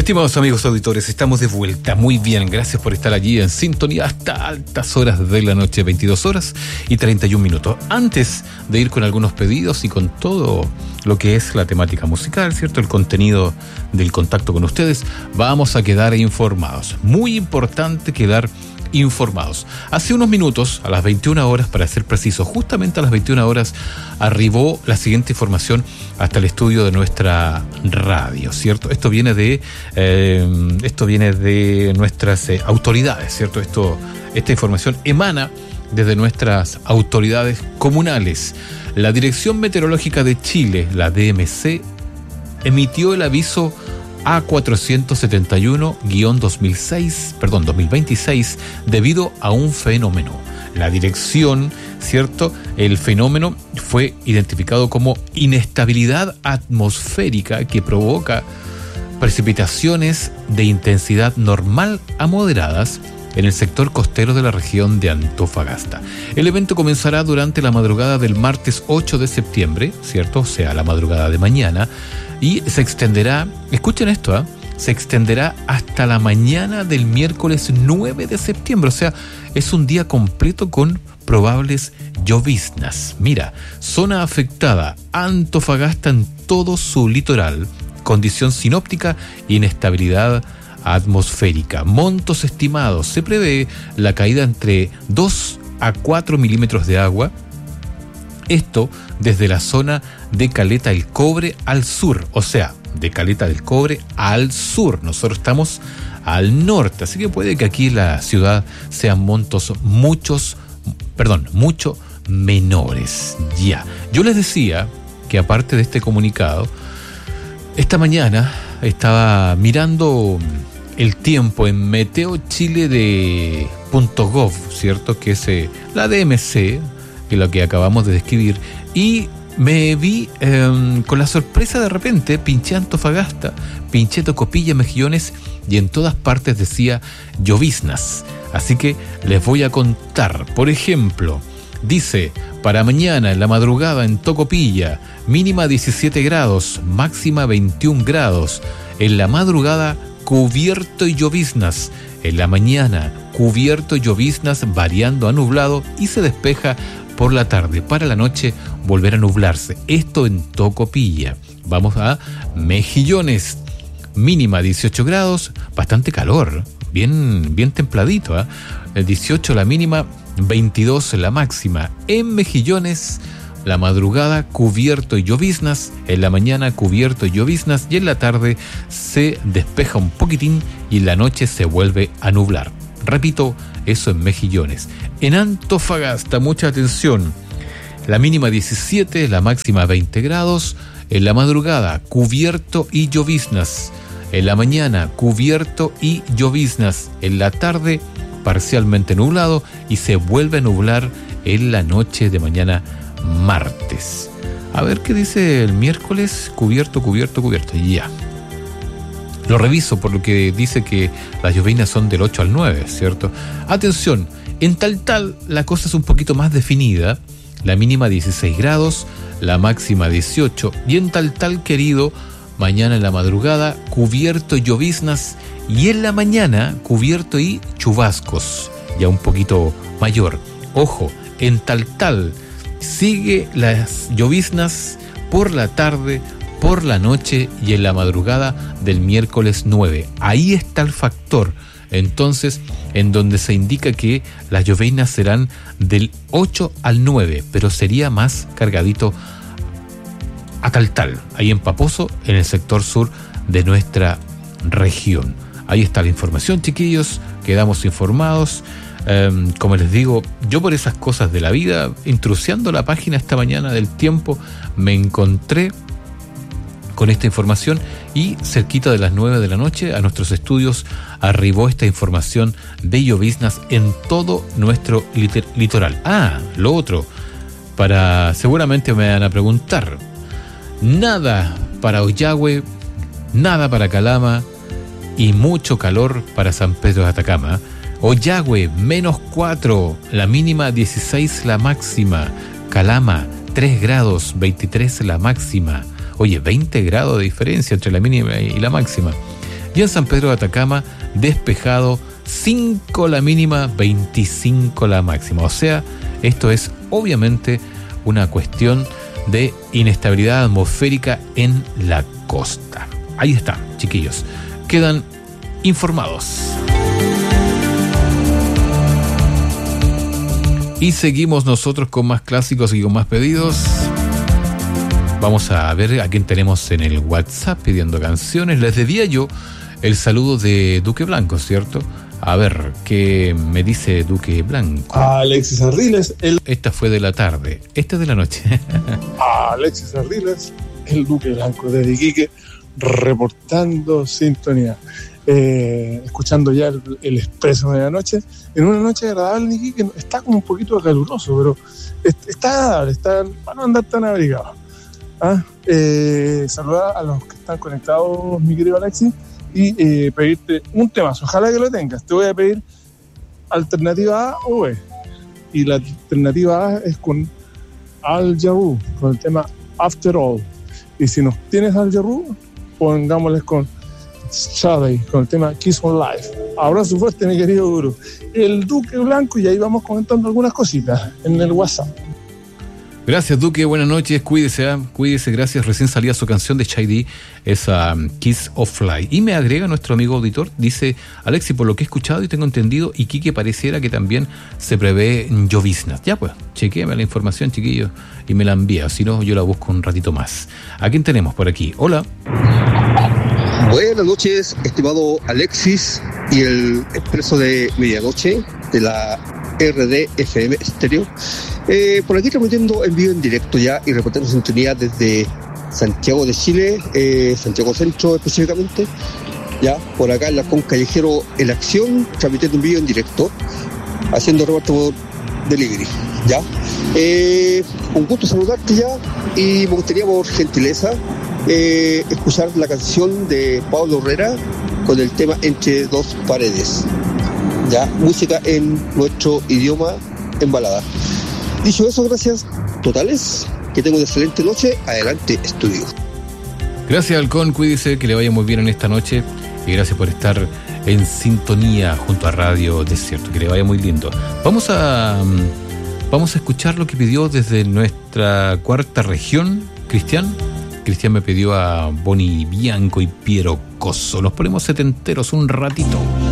Estimados amigos auditores, estamos de vuelta. Muy bien, gracias por estar allí en sintonía hasta altas horas de la noche, 22 horas y 31 minutos. Antes de ir con algunos pedidos y con todo lo que es la temática musical, ¿cierto? El contenido del contacto con ustedes, vamos a quedar informados. Muy importante quedar informados. Hace unos minutos, a las 21 horas, para ser preciso, justamente a las 21 horas, arribó la siguiente información hasta el estudio de nuestra radio, ¿cierto? Esto viene de nuestras autoridades, ¿cierto? Esta información emana desde nuestras autoridades comunales. La Dirección Meteorológica de Chile, la DMC, emitió el aviso A471-2026 debido a un fenómeno. La dirección, ¿cierto? El fenómeno fue identificado como inestabilidad atmosférica que provoca precipitaciones de intensidad normal a moderadas en el sector costero de la región de Antofagasta. El evento comenzará durante la madrugada del martes 8 de septiembre, ¿cierto? O sea, la madrugada de mañana, y se extenderá, escuchen esto, se extenderá hasta la mañana del miércoles 9 de septiembre, o sea, es un día completo con probables lloviznas. Mira, zona afectada, Antofagasta en todo su litoral, condición sinóptica e inestabilidad atmosférica. Montos estimados, se prevé la caída entre 2 a 4 milímetros de agua, esto desde la zona de Caleta del Cobre al sur, o sea, de Caleta del Cobre al sur. Nosotros estamos al norte, así que puede que aquí en la ciudad sean montos mucho menores. Ya, yo les decía que aparte de este comunicado, esta mañana estaba mirando el tiempo en meteochile.gov, ¿cierto? Que es la DMC, que es lo que acabamos de describir, y me vi con la sorpresa de repente, pinché Antofagasta, pinché Tocopilla, Mejillones, y en todas partes decía lloviznas. Así que les voy a contar. Por ejemplo, dice, para mañana en la madrugada en Tocopilla, mínima 17 grados, máxima 21 grados. En la madrugada, cubierto y lloviznas. En la mañana, cubierto y lloviznas variando a nublado y se despeja por la tarde. Para la noche, volver a nublarse. Esto en Tocopilla. Vamos a Mejillones. Mínima 18 grados, bastante calor, bien templadito, 18 la mínima, 22 la máxima. En Mejillones, la madrugada cubierto y lloviznas, en la mañana cubierto y lloviznas, y en la tarde se despeja un poquitín y en la noche se vuelve a nublar. Repito, eso en Mejillones. En Antofagasta, mucha atención, la mínima 17, la máxima 20 grados, en la madrugada cubierto y lloviznas, en la mañana cubierto y lloviznas, en la tarde parcialmente nublado y se vuelve a nublar en la noche de mañana martes. A ver qué dice el miércoles, cubierto, ya. Lo reviso por lo que dice que las lloviznas son del 8 al 9, ¿cierto? Atención, en Taltal la cosa es un poquito más definida, la mínima 16 grados, la máxima 18, y en Taltal, querido, mañana en la madrugada, cubierto y lloviznas, y en la mañana, cubierto y chubascos, ya un poquito mayor. Ojo, en Taltal sigue las lloviznas por la tarde, por la noche y en la madrugada del miércoles 9. Ahí está el factor, entonces, en donde se indica que las lloviznas serán del 8 al 9, pero sería más cargadito a Taltal, ahí en Paposo, en el sector sur de nuestra región. Ahí está la información, chiquillos, quedamos informados. Como les digo, yo por esas cosas de la vida, intrusiando la página esta mañana del tiempo, me encontré con esta información y cerquita de las 9 de la noche a nuestros estudios arribó esta información de lloviznas en todo nuestro litoral. Lo otro, seguramente me van a preguntar, nada para Ollagüe, nada para Calama y mucho calor para San Pedro de Atacama. Ollagüe, -4, la mínima 16 la máxima. Calama, 3 grados, 23 la máxima. Oye, 20 grados de diferencia entre la mínima y la máxima. Y en San Pedro de Atacama, despejado, 5 la mínima, 25 la máxima. O sea, esto es obviamente una cuestión de inestabilidad atmosférica en la costa. Ahí está, chiquillos. Quedan informados. Y seguimos nosotros con más clásicos y con más pedidos. Vamos a ver a quién tenemos en el WhatsApp pidiendo canciones. Les debía yo el saludo de Duque Blanco, ¿cierto? A ver, ¿qué me dice Duque Blanco? Alexis Ardiles. Esta fue de la tarde, esta es de la noche. Alexis Ardiles, el Duque Blanco de Iquique, reportando sintonía. Escuchando ya el Expreso de Medianoche, en una noche agradable en Iquique. Está como un poquito caluroso, pero está agradable, para no andar tan abrigado. Saludar a los que están conectados, mi querido Alexis, y pedirte un temazo. Ojalá que lo tengas. Te voy a pedir alternativa A o B. Y la alternativa A es con Al Jarreau, con el tema After All. Y si nos tienes Al Jarreau, pongámosles con Shadey, con el tema Kiss on Life. Abrazo fuerte, mi querido Guru. El Duque Blanco, y ahí vamos comentando algunas cositas en el WhatsApp. Gracias, Duque, buenas noches, cuídese, cuídese, gracias. Recién salía su canción de Shady, esa Kiss of Life. Y me agrega nuestro amigo auditor, dice: Alexi, por lo que he escuchado y tengo entendido, Iquique pareciera que también se prevé lloviznas. Ya pues, chequéame la información, chiquillos, y me la envía, si no yo la busco un ratito más. ¿A quién tenemos por aquí? Hola. Buenas noches, estimado Alexis y el Expreso de Medianoche de la RDFM Estéreo. Por aquí transmitiendo en vivo en directo ya y reportando sintonía desde Santiago de Chile, Santiago Centro específicamente. Ya, por acá en la Con Callejero en Acción, transmitiendo en vivo en directo, haciendo reporte por delivery. Ya, un gusto saludarte ya, y me gustaría por gentileza escuchar la canción de Pablo Herrera con el tema Entre dos paredes. Ya, música en nuestro idioma en balada. Dicho eso, gracias totales, que tenga una excelente noche. Adelante, estudio. Gracias, Halcón, cuídese, que le vaya muy bien en esta noche, y gracias por estar en sintonía junto a Radio Desierto, que le vaya muy lindo. Vamos a escuchar lo que pidió desde nuestra cuarta región, Cristian. Cristian me pidió a Boni Bianco y Piero Cosso. Nos ponemos setenteros un ratito.